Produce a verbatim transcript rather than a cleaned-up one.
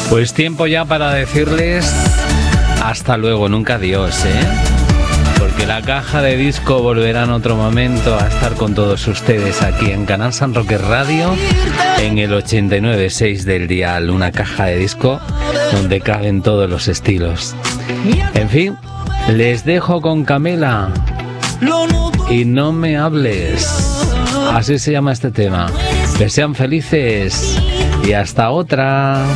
Pues tiempo ya para decirles hasta luego, nunca adiós, ¿eh? Porque la caja de disco volverá en otro momento a estar con todos ustedes aquí en Canal San Roque Radio, en el ochenta y nueve punto seis del dial, una caja de disco donde caben todos los estilos. En fin, les dejo con Camela y no me hables. Así se llama este tema. Que sean felices y hasta otra.